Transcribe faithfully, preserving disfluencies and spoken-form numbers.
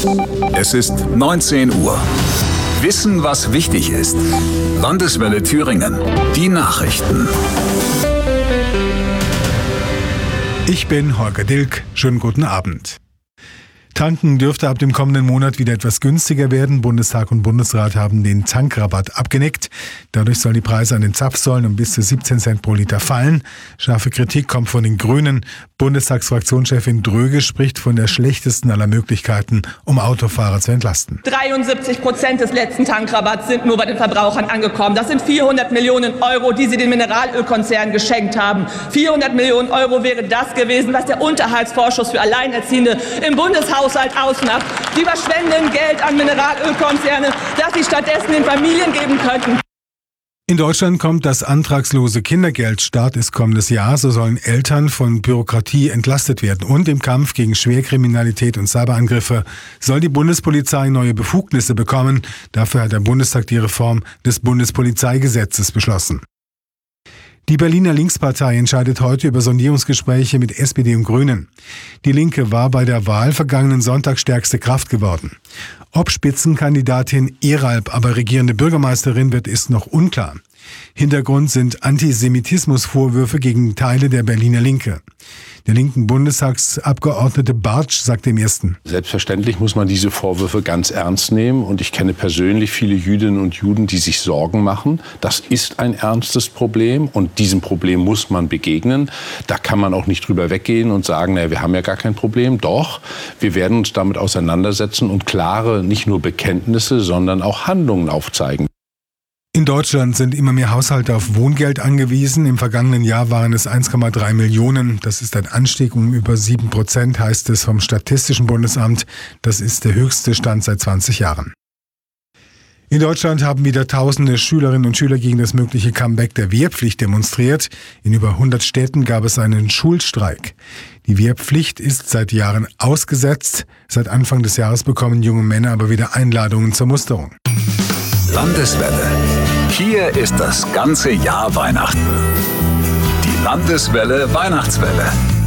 Es ist neunzehn Uhr. Wissen, was wichtig ist. Landeswelle Thüringen. Die Nachrichten. Ich bin Holger Dilk. Schönen guten Abend. Tanken dürfte ab dem kommenden Monat wieder etwas günstiger werden. Bundestag und Bundesrat haben den Tankrabatt abgenickt. Dadurch sollen die Preise an den Zapfsäulen um bis zu siebzehn Cent pro Liter fallen. Scharfe Kritik kommt von den Grünen. Bundestagsfraktionschefin Dröge spricht von der schlechtesten aller Möglichkeiten, um Autofahrer zu entlasten. dreiundsiebzig Prozent des letzten Tankrabatts sind nur bei den Verbrauchern angekommen. Das sind vierhundert Millionen Euro, die sie den Mineralölkonzernen geschenkt haben. vierhundert Millionen Euro wäre das gewesen, was der Unterhaltsvorschuss für Alleinerziehende im Bundeshaushalt ausmacht. Sie verschwenden Geld an Mineralölkonzerne, das sie stattdessen den Familien geben könnten. In Deutschland kommt das antragslose Kindergeld. Start ist kommendes Jahr. So sollen Eltern von Bürokratie entlastet werden. Und im Kampf gegen Schwerkriminalität und Cyberangriffe soll die Bundespolizei neue Befugnisse bekommen. Dafür hat der Bundestag die Reform des Bundespolizeigesetzes beschlossen. Die Berliner Linkspartei entscheidet heute über Sondierungsgespräche mit S P D und Grünen. Die Linke war bei der Wahl vergangenen Sonntag stärkste Kraft geworden. Ob Spitzenkandidatin Eralb aber regierende Bürgermeisterin wird, ist noch unklar. Hintergrund sind Antisemitismusvorwürfe gegen Teile der Berliner Linke. Der linken Bundestagsabgeordnete Bartsch sagt dem Ersten: Selbstverständlich muss man diese Vorwürfe ganz ernst nehmen. Und ich kenne persönlich viele Jüdinnen und Juden, die sich Sorgen machen. Das ist ein ernstes Problem und diesem Problem muss man begegnen. Da kann man auch nicht drüber weggehen und sagen, naja, wir haben ja gar kein Problem. Doch, wir werden uns damit auseinandersetzen und klare, nicht nur Bekenntnisse, sondern auch Handlungen aufzeigen. In Deutschland sind immer mehr Haushalte auf Wohngeld angewiesen. Im vergangenen Jahr waren es eins Komma drei Millionen. Das ist ein Anstieg um über sieben Prozent, heißt es vom Statistischen Bundesamt. Das ist der höchste Stand seit zwanzig Jahren. In Deutschland haben wieder tausende Schülerinnen und Schüler gegen das mögliche Comeback der Wehrpflicht demonstriert. In über hundert Städten gab es einen Schulstreik. Die Wehrpflicht ist seit Jahren ausgesetzt. Seit Anfang des Jahres bekommen junge Männer aber wieder Einladungen zur Musterung. Landeswelle. Hier ist das ganze Jahr Weihnachten. Die Landeswelle Weihnachtswelle.